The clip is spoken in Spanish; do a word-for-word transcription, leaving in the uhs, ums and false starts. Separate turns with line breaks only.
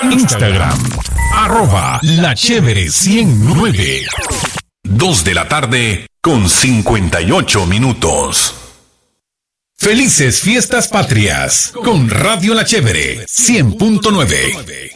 Instagram, arroba La Chévere ciento nueve. Dos de la tarde con cincuenta y ocho minutos. Felices fiestas patrias con Radio La Chévere cien punto nueve.